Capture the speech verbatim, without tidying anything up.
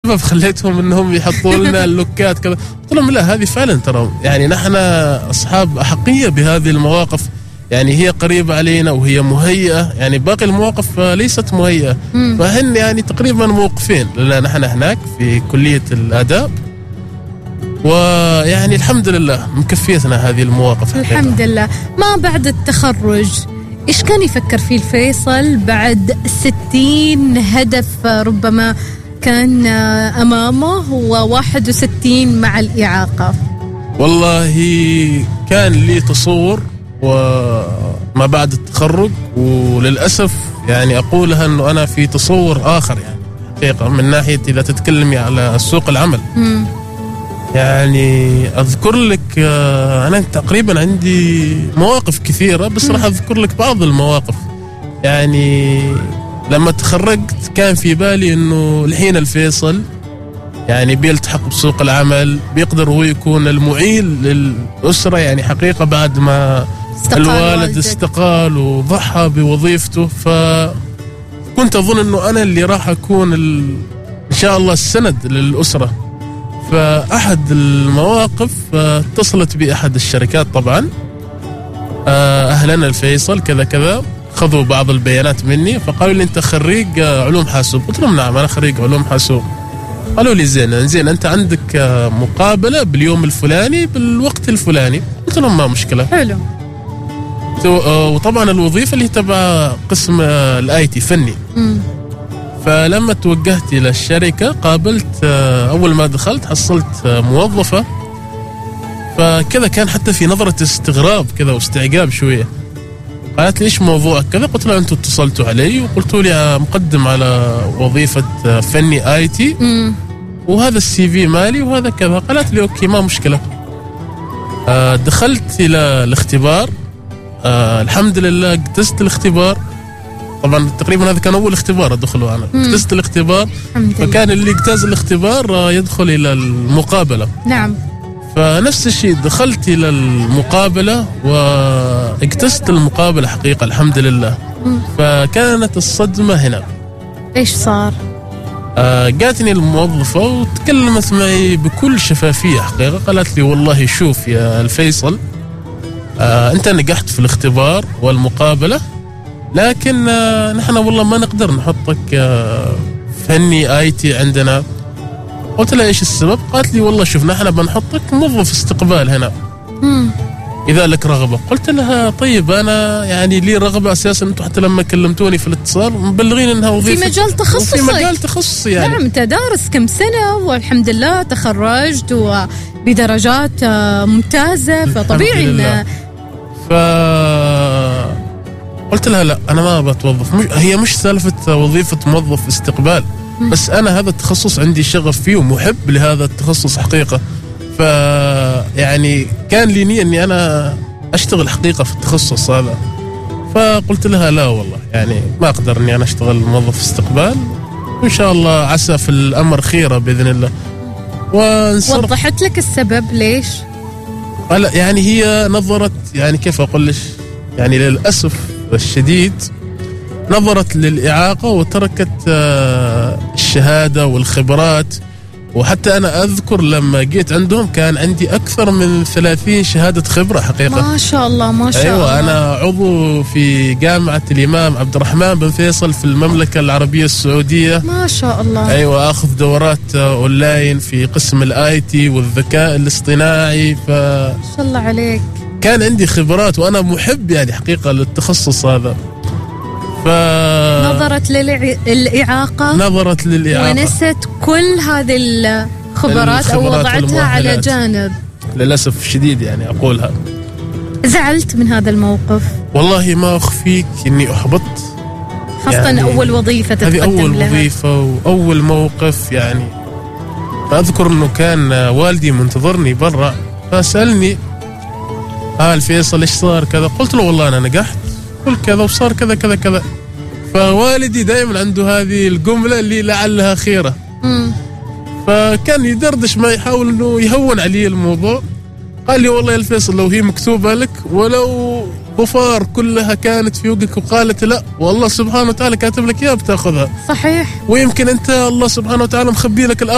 السبب خليتهم انهم يحطوا لنا اللوكات كذا. قلت لهم لا، هذه فعلا ترى يعني نحن اصحاب احقيه بهذه المواقف، يعني هي قريبه علينا وهي مهيئه، يعني باقي المواقف ليست مهيئه، فهن يعني تقريبا موقفين لنا نحن هناك في كليه الاداب، ويعني الحمد لله مكفيتنا هذه المواقف. الحمد لله. ما بعد التخرج إيش كان يفكر فيه الفيصل بعد ستين هدف ربما كان أمامه وواحد وستين مع الإعاقة؟ والله كان لي تصور وما بعد التخرج، وللأسف يعني أقولها أنه أنا في تصور آخر، يعني حقيقة من ناحية إذا تتكلمي على سوق العمل. م. يعني أذكر لك أنا تقريبا عندي مواقف كثيرة، بس راح أذكر لك بعض المواقف. يعني لما تخرجت كان في بالي أنه الحين الفيصل يعني بيلتحق بسوق العمل، بيقدر هو يكون المعيل للأسرة، يعني حقيقة بعد ما الوالد استقال وضحى بوظيفته، فكنت أظن أنه أنا اللي راح أكون إن شاء الله السند للأسرة. فأحد المواقف اتصلت بأحد الشركات طبعا، أهلنا الفيصل كذا كذا، خذوا بعض البيانات مني فقالوا لي أنت خريج علوم حاسوب. قلت لهم نعم أنا خريج علوم حاسوب. قالوا لي زين زين أنت عندك مقابلة باليوم الفلاني بالوقت الفلاني. قلت لهم ما مشكلة. حلو. وطبعا الوظيفة اللي تبع قسم الاي تي فني. م. فلما توجهت إلى الشركة قابلت أول ما دخلت حصلت موظفة، فكذا كان حتى في نظرة استغراب كذا واستعجاب شوية. قالت لي إيش موضوعك كذا؟ قلت لها أنتوا اتصلتوا علي وقلتوا لي مقدم على وظيفة فني آي تي وهذا السي في مالي وهذا كذا. قالت لي أوكي ما مشكلة. دخلت إلى الاختبار، الحمد لله اجتزت الاختبار. طبعا تقريبا هذا كان أول اختبار أدخله أنا. اجتزت الاختبار، فكان اللي اجتاز الاختبار يدخل إلى المقابلة. نعم. فنفس الشيء دخلت إلى المقابلة واجتزت المقابلة حقيقة الحمد لله. مم. فكانت الصدمة هنا. إيش صار؟ آه جاتني الموظفة وتكلمت معي بكل شفافية حقيقة. قالت لي والله شوف يا الفيصل، آه أنت نجحت في الاختبار والمقابلة، لكن آه نحن والله ما نقدر نحطك آه فني آي تي عندنا. قلت لها إيش السبب؟ قالت لي والله شوف نحن بنحطك موظف استقبال هنا. مم. إذا لك رغبة. قلت لها طيب أنا يعني لي رغبة أساسا، أنتم حتى لما كلمتوني في الاتصال مبلغين إنها وظيفة في مجال تخصصي. في مجال تخصصي يعني. نعم أنت دارس كم سنة والحمد لله تخرجت وبدرجات ممتازة، فطبيعي إن ف قلت لها لا أنا ما بتوظف. مش... هي مش سالفة وظيفة موظف استقبال، بس أنا هذا التخصص عندي شغف فيه ومحب لهذا التخصص حقيقة. ف يعني كان لي نية أني أنا أشتغل حقيقة في التخصص هذا. فقلت لها لا والله يعني ما أقدر أني أنا أشتغل موظف استقبال، وإن شاء الله عسى في الأمر خيرة بإذن الله. وانصرف. وضحت لك السبب ليش؟ لا يعني هي نظرت يعني كيف أقول لش يعني للأسف الشديد نظرت للإعاقة وتركت الشهادة والخبرات. وحتى أنا أذكر لما جيت عندهم كان عندي أكثر من ثلاثين شهادة خبرة حقيقة. ما شاء الله ما شاء أيوة الله. أيوة أنا عضو في جامعة الإمام عبد الرحمن بن فيصل في المملكة العربية السعودية. ما شاء الله. أيوة أخذ دورات أونلاين في قسم الآي تي والذكاء الاصطناعي. ف ما شاء الله عليك. كان عندي خبرات وأنا محب يعني حقيقة للتخصص هذا. ف... نظرت للإعاقة نظرت للإعاقة ونست كل هذه الخبرات أو وضعتها على جانب. للأسف شديد يعني أقولها. زعلت من هذا الموقف؟ والله ما أخفيك إني أحبطت، خاصة يعني أول وظيفة تتقدم هذه أول لها. وظيفة وأول موقف يعني. فأذكر أنه كان والدي منتظرني برا فسألني ها الفيصل إيش صار كذا. قلت له والله أنا نجحت قل كذا وصار كذا كذا كذا. فوالدي دائما عنده هذه الجملة اللي لعلها خيرة. مم. فكان يدردش ما يحاول انه يهون علي الموضوع. قال لي والله يا الفيصل لو هي مكتوبة لك ولو غفار كلها كانت في وجهك وقالت لا والله سبحانه وتعالى كاتب لك اياها بتاخذها. صحيح. ويمكن انت الله سبحانه وتعالى مخبي لك الأمر